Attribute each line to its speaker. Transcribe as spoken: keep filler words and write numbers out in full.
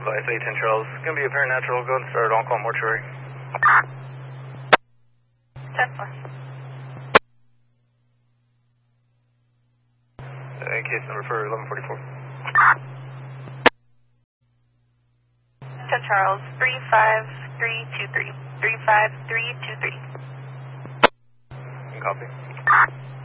Speaker 1: Vice eight ten Charles. It's going to be a paranatural. Go and start on-call mortuary.
Speaker 2: ten four.
Speaker 1: Uh, case number for eleven forty-four.
Speaker 2: ten Charles, three five three two three. three five three two three.
Speaker 1: Copy.